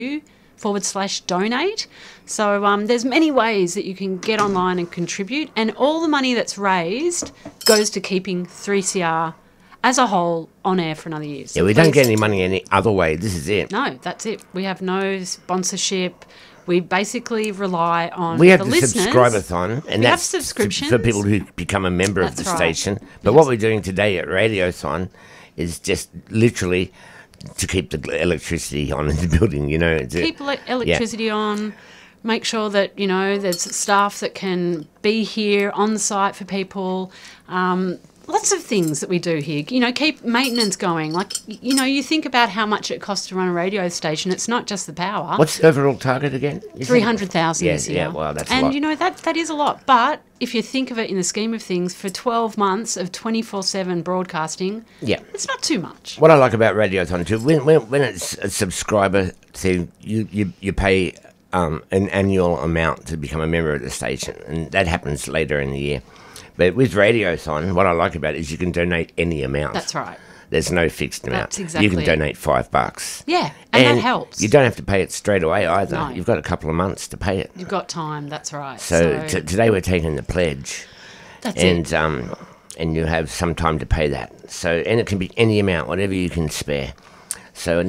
donate. So there's many ways that you can get online and contribute, and all the money that's raised goes to keeping 3CR as a whole on air for another year. So we don't get any money any other way. This is it. No, that's it. We have no sponsorship. We basically rely on we have the the listeners. Subscribe-a-thon, and that's subscriptions for people who become a member of the station. But what we're doing today at Radiothon is just literally to keep the electricity on in the building, Keep electricity on, make sure that, there's staff that can be here on site for people. Lots of things that we do here, keep maintenance going. Like, you think about how much it costs to run a radio station. It's not just the power. What's the overall target again? 300,000 this year. Yeah, well, that's a lot. And, that is a lot. But if you think of it in the scheme of things, for 12 months of 24/7 broadcasting, it's not too much. What I like about Radiothon too, when it's a subscriber thing, you pay an annual amount to become a member of the station, and that happens later in the year. But with Radiothon, what I like about it is you can donate any amount. That's right. There's no fixed amount. That's exactly You can donate $5. Yeah, and that helps. You don't have to pay it straight away either. No. You've got a couple of months to pay it. You've got time, that's right. So today we're taking the pledge. That's it. And you have some time to pay that. So, and it can be any amount, whatever you can spare. So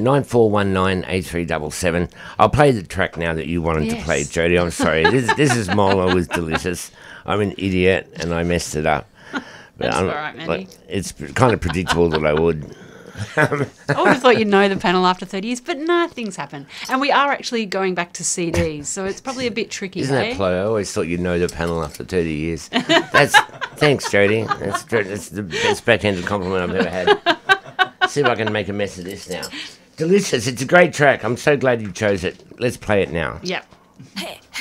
94198377. I'll play the track now that you wanted to play, Jodie. I'm sorry. This is Mola with Delicious. I'm an idiot and I messed it up. But that's all right, Manny. It's kind of predictable that I would. I would have thought you'd know the panel after 30 years, but no, things happen. And we are actually going back to CDs, so it's probably a bit tricky. Isn't that play? I always thought you'd know the panel after 30 years. Thanks, Jodie. That's the best backhanded compliment I've ever had. See if I can make a mess of this now. Delicious. It's a great track. I'm so glad you chose it. Let's play it now. Yep. Hey.